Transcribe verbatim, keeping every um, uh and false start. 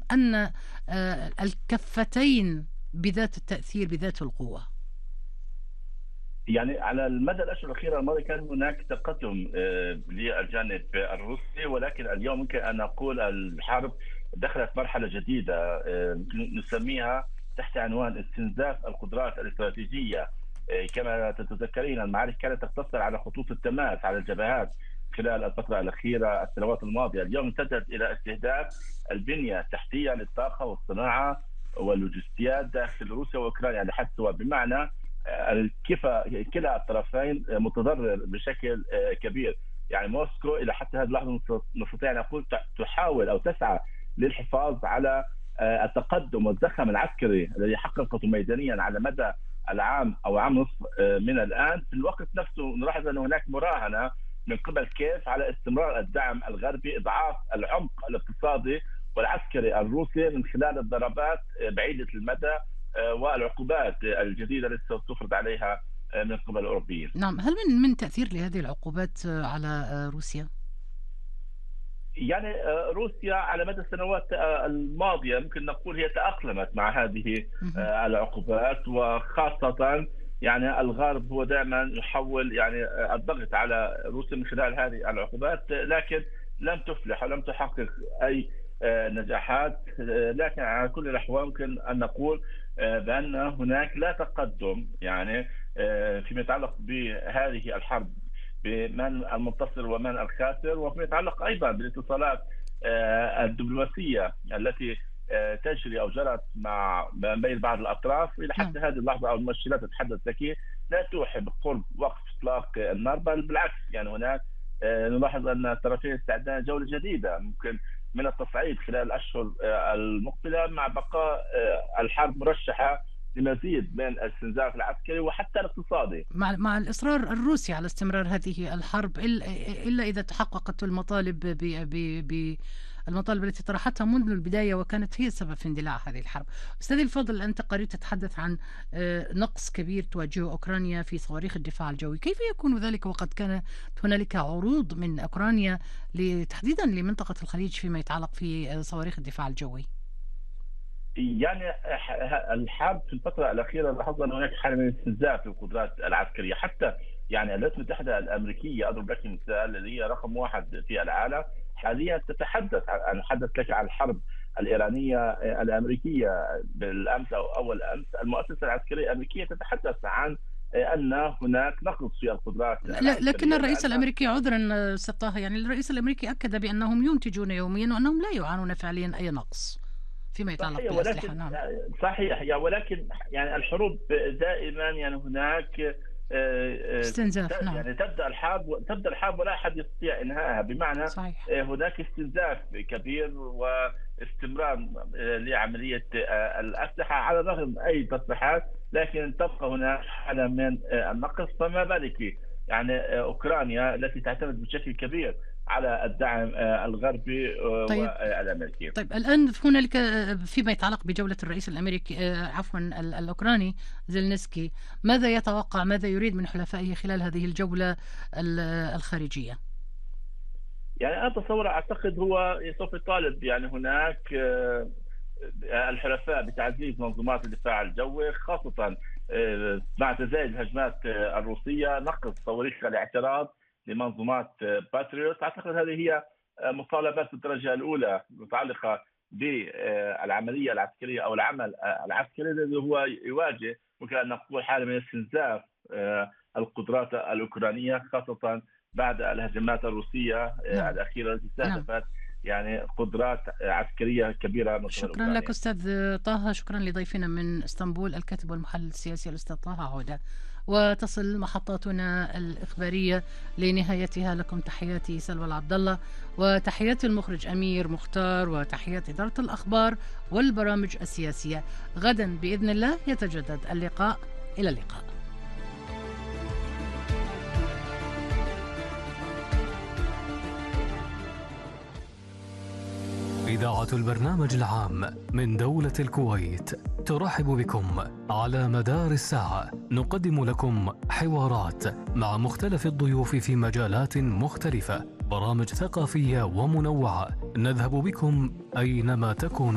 أن آه، الكفتين بذات التأثير بذات القوة؟ يعني على المدى الاشهر الاخيره الماضيه كان هناك تقدم آه، للجانب الروسي، ولكن اليوم ممكن ان نقول الحرب دخلت مرحله جديده آه، نسميها تحت عنوان استنزاف القدرات الاستراتيجيه. آه، كما تتذكرين المعارك كانت تقتصر على خطوط التماس على الجبهات خلال الفتره الاخيره السنوات الماضيه، اليوم امتدت الى استهداف البنيه التحتيه للطاقه والصناعه واللوجستيات داخل روسيا واوكرانيا لحد سواء، بمعنى الكفا كلا الطرفين متضرر بشكل كبير. يعني موسكو الى حتى هذه اللحظه نستطيع ان نقول تحاول او تسعى للحفاظ على التقدم والزخم العسكري الذي حققته ميدانيا على مدى العام او عام نصف من الان. في الوقت نفسه نلاحظ ان هناك مراهنه من قبل كييف على استمرار الدعم الغربي، اضعاف العمق الاقتصادي والعسكري الروسي من خلال الضربات بعيده المدى والعقوبات الجديده التي ستفرض عليها من قبل الاوروبيين. نعم، هل من من تأثير لهذه العقوبات على روسيا؟ يعني روسيا على مدى السنوات الماضيه ممكن نقول هي تأقلمت مع هذه العقوبات، وخاصه يعني الغرب هو دائما يحاول يعني الضغط على روسيا من خلال هذه العقوبات، لكن لم تفلح ولم تحقق اي نجاحات. لكن على كل الاحوال ممكن ان نقول بان هناك لا تقدم يعني فيما يتعلق بهذه الحرب بمن المنتصر ومن الخاسر، وفيما يتعلق ايضا بالاتصالات الدبلوماسيه التي تجري او جرت مع بين بعض الاطراف الى حتى هذه اللحظه، او المؤشرات تتحدث لك لا توحي بقرب وقف اطلاق النار، بل بالعكس يعني هناك نلاحظ ان الطرفين يستعدان جوله جديده ممكن من التصعيد خلال الاشهر المقبله، مع بقاء الحرب مرشحه لمزيد من الاستنزاف العسكري وحتى الاقتصادي. مع مع الإصرار الروسي على استمرار هذه الحرب، إلا إلا إذا تحققت المطالب ب ب المطالب التي طرحتها منذ البداية وكانت هي السبب في اندلاع هذه الحرب. أستاذي الفاضل، أنت قريت تتحدث عن نقص كبير تواجهه أوكرانيا في صواريخ الدفاع الجوي، كيف يكون ذلك وقد كانت هنالك عروض من أوكرانيا تحديدا لمنطقة الخليج فيما يتعلق في صواريخ الدفاع الجوي؟ يعني الحرب في الفترة الأخيرة لاحظنا أن هناك حالة من استنزاف للقدرات العسكرية، حتى يعني الولايات المتحدة الأمريكية أضرب لك مثال اللي هي رقم واحد في العالم حاليا تتحدث عن نتحدث لك عن الحرب الإيرانية الأمريكية. بالأمس أو أول أمس المؤسسة العسكرية الأمريكية تتحدث عن أن هناك نقص في القدرات العسكرية. لكن الرئيس الأمريكي عذرا ستاه، يعني الرئيس الأمريكي أكد بأنهم ينتجون يوميا وأنهم لا يعانون فعليا أي نقص فيما يتعلق صحيح، بالأسلحة. ولكن نعم صحيح يا ولكن يعني الحروب دائما يعني هناك استنزاف. نعم. يعني تبدا الحرب تبدا الحرب ولا احد يستطيع انهائها، بمعنى صحيح. هناك استنزاف كبير واستمرار لعمليه الاسلحه على الرغم من اي تصريحات، لكن تبقى هناك حاله من النقص. فما بالك يعني اوكرانيا التي تعتمد بشكل كبير على الدعم الغربي طيب. والامريكي. طيب الان هنالك فيما يتعلق بجوله الرئيس الامريكي عفوا الاوكراني زيلينسكي، ماذا يتوقع، ماذا يريد من حلفائه خلال هذه الجوله الخارجيه؟ يعني انا اتصور اعتقد هو سوف يطالب يعني هناك الحلفاء بتعزيز منظومات الدفاع الجوي، خاصه مع تزايد الهجمات الروسيه، نقص صواريخ الاعتراض لمنظومات باتريوت. اعتقد هذه هي مطالبات الدرجه الاولى متعلقه بالعمليه العسكريه او العمل العسكري الذي هو يواجه ممكن ان نقول حاله من استنزاف القدرات الاوكرانيه، خاصه بعد الهجمات الروسيه نعم. الاخيره التي استهدفت نعم. يعني قدرات عسكريه كبيره من شكرا لك استاذ طه، شكرا لضيفنا من اسطنبول الكاتب والمحلل السياسي الاستاذ طه عودة. وتصل محطاتنا الإخبارية لنهايتها، لكم تحياتي سلوى العبد الله وتحيات المخرج أمير مختار وتحيات إدارة الأخبار والبرامج السياسية. غدا بإذن الله يتجدد اللقاء، إلى اللقاء. إذاعة البرنامج العام من دولة الكويت ترحب بكم. على مدار الساعة نقدم لكم حوارات مع مختلف الضيوف في مجالات مختلفة، برامج ثقافية ومنوعة، نذهب بكم أينما تكونوا.